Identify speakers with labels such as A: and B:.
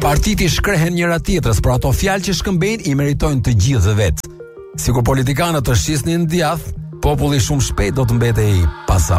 A: Partitë i shkrehen njëra tjetrës, por ato fjalë që shkëmbejnë i meritojnë të gjithë vetë. Sikur politikanët të shisnin djath, populli shumë shpejt do të mbetej pasa.